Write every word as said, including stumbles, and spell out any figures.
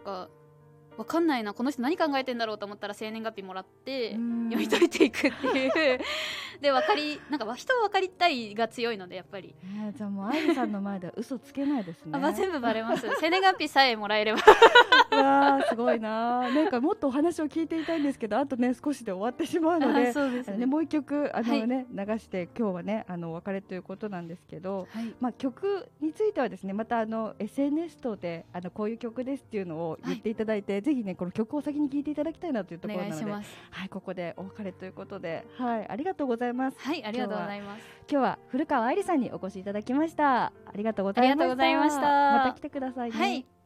かわかんないな、この人何考えてんだろうと思ったら生年月日もらって読み解いていくっていうで分かりなんか人を分かりたいが強いのでやっぱり、 えー、じゃあもう愛理さんの前では嘘つけないですね。 あ、まあ、全部バレます生年月日さえもらえればうわーすごいな。なんかもっとお話を聞いていたいんですけど、あとね少しで終わってしまうので、 そうですね、 ね、もう一曲あの、ねはい、 流して今日はねあのお別れということなんですけど、 はい、 まあ、曲についてはですねまたあの エスエヌエス 等であのこういう曲ですっていうのを言っていただいて、はい、ぜひねこの曲を先に聴いていただきたいなというところなので、はい、ここでお別れということで、はい、ありがとうございます。 はい、ありがとうございます。 今日は古川愛理さんにお越しいただきました。ありがとうございました。 ありがとうございました。 また来てくださいね。 はい。